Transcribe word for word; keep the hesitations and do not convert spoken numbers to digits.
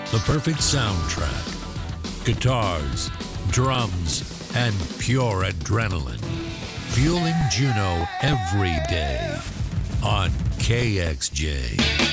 the perfect soundtrack, guitars, drums, and pure adrenaline, fueling Juneau every day on K X J.